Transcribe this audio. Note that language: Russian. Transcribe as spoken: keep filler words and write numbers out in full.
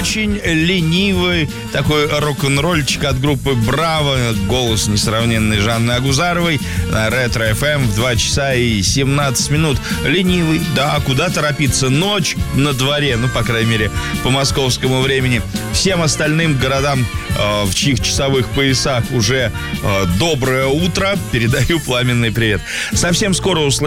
очень ленивый такой рок-н-ролльчик от группы «Браво». Голос несравненной Жанны Агузаровой на Ретро эф эм в два часа и семнадцать минут. Ленивый, да, куда торопиться? Ночь на дворе, ну, по крайней мере, по московскому времени. Всем остальным городам, э, в чьих часовых поясах уже э, доброе утро. Передаю пламенный привет. Совсем скоро услышим.